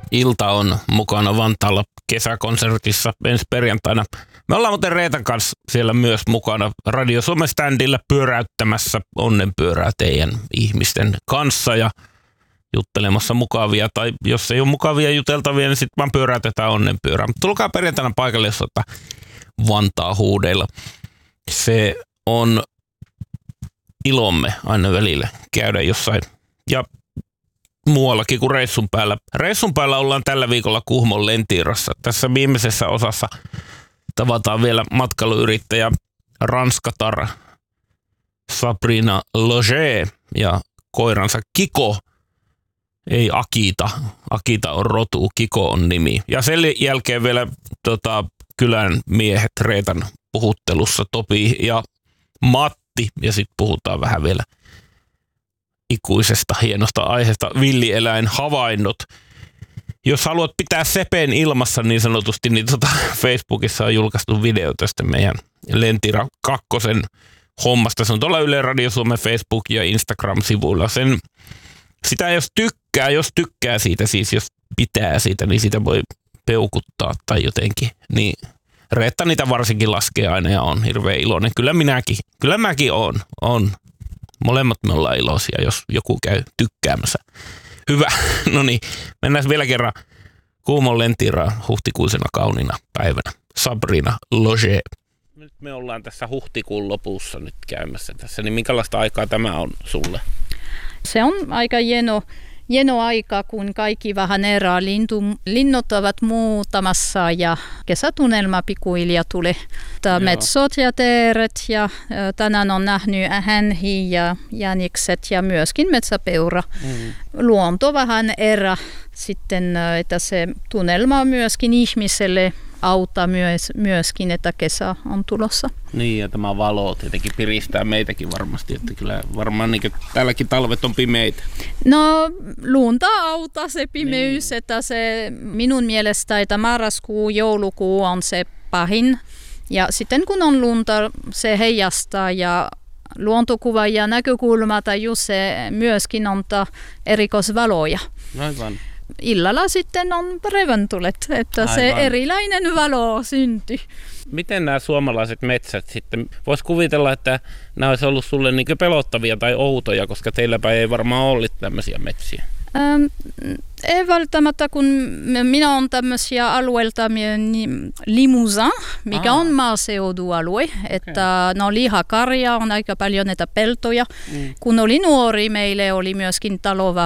ilta on mukana Vantaalla kesäkonsertissa ensi perjantaina. Me ollaan muuten Reetan kanssa siellä myös mukana Radio Suomen standilla pyöräyttämässä onnenpyörää teidän ihmisten kanssa ja juttelemassa mukavia, tai jos ei ole mukavia juteltavia, niin sitten vaan pyöräytetään onnenpyörää. Tulkaa perjantaina paikalle, jos olette Vantaa huudeilla. Se on ilomme aina välillä käydä jossain ja muuallakin kuin reissun päällä. Reissun päällä ollaan tällä viikolla Kuhmon Lentiirassa. Tässä viimeisessä osassa tavataan vielä matkailuyrittäjä ranskatar Sabrina Loger ja koiransa Kiko. Ei Akita. Akita on rotu, Kiko on nimi. Ja sen jälkeen vielä kylän miehet Reetan puhuttelussa Topi ja Matti. Ja sitten puhutaan vähän vielä ikuisesta hienosta aiheesta villieläinhavainnot. Jos haluat pitää sepen ilmassa niin sanotusti, niin Facebookissa on julkaistu video tästä meidän Lentira 2 hommasta. Se on tuolla Yle Radio Suomen Facebook- ja Instagram-sivuilla. Sitä jos tykkää siitä, siis jos pitää siitä, niin sitä voi peukuttaa tai jotenkin. Niin Reetta niitä varsinkin laskee aina ja on hirveän iloinen. Kyllä mäkin on. Molemmat me ollaan iloisia, jos joku käy tykkäämässä. Hyvä. No niin, mennään vielä kerran Kuhmon Lentiraan huhtikuisena kauniina päivänä. Sabrina Loger. Nyt me ollaan tässä huhtikuun lopussa nyt käymässä tässä, niin minkälaista aikaa tämä on sulle? Se on aika hieno aika, kun kaikki vähän erää. Linnut ovat muutamassa ja kesätunnelma pikkuhiljaa tulee. Metsot ja teeret ja tänään on nähnyt hänhi ja jänikset ja myöskin metsäpeura. Luonto vähän erää sitten, että se tunnelma on myöskin ihmiselle auttaa myöskin, että kesä on tulossa. Niin, ja tämä valo tietenkin piristää meitäkin varmasti, että kyllä varmaan niin tälläkin talvet on pimeitä. No, lunta auttaa se pimeys, niin. Että se minun mielestä, että marraskuu, joulukuu on se pahin. Ja sitten kun on lunta, se heijastaa ja luontokuva ja näkökulma tai just se myöskin antaa erikoisvaloja. Aivan. Illalla sitten on revontulet, että aivan. Se erilainen valo syntyy. Miten nämä suomalaiset metsät sitten, vois kuvitella, että nämä olisi ollut sulle niin pelottavia tai outoja, koska teilläpä ei varmaan ollut tämmöisiä metsiä? Ei välttämättä, kun minä olen tämmöisiä alueelta Limousin, mikä on maaseudualue, että no lihakarja on aika paljon näitä peltoja. Kun oli nuori, meille oli myöskin talo